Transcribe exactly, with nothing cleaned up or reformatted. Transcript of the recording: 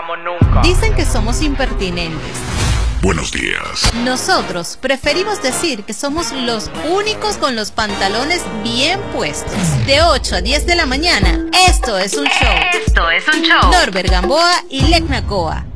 dejamos nunca. Dicen que somos impertinentes. Buenos días. Nosotros preferimos decir que somos los únicos con los pantalones bien puestos. De ocho a diez de la mañana, esto es un show. Esto es un show. Norbert Gamboa y Lec Nacoa.